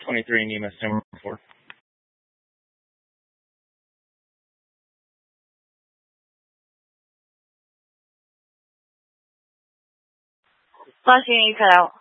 23 Nemus number 4. Flashing, you cut out.